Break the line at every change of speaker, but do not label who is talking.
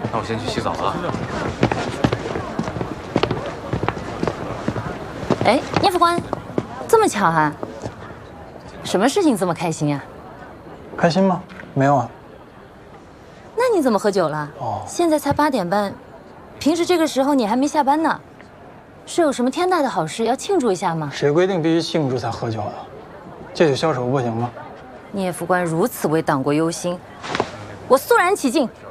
那我先去洗澡了。
哎，聂副官，这么巧啊？什么事情这么开心呀？
开心吗？没有啊。
那你怎么喝酒了？哦，现在才8点半，平时这个时候你还没下班呢。是有什么天大的好事要庆祝一下吗？
谁规定必须庆祝才喝酒的？借酒消愁不行吗？
聂副官如此为党国忧心，我肃然起敬。